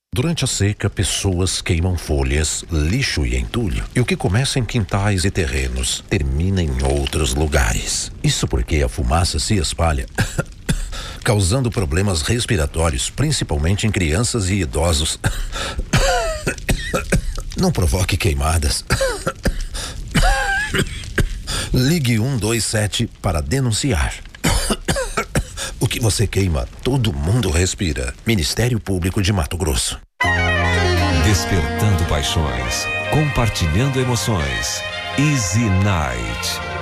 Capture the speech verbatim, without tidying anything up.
Durante a seca, pessoas queimam folhas, lixo e entulho. E o que começa em quintais e terrenos termina em outros lugares. Isso porque a fumaça se espalha, causando problemas respiratórios, principalmente em crianças e idosos. Não provoque queimadas. Ligue um dois sete para denunciar. O que você queima, todo mundo respira. Ministério Público de Mato Grosso. Despertando paixões, compartilhando emoções. Easy Night.